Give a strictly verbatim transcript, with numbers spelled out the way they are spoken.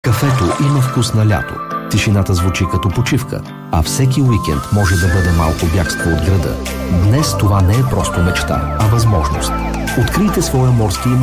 Кафето има вкус на лято. Тишината звучи като почивка, а всеки уикенд може да бъде малко бягство от града. Днес това не е просто мечта, а възможност. Открийте своя морски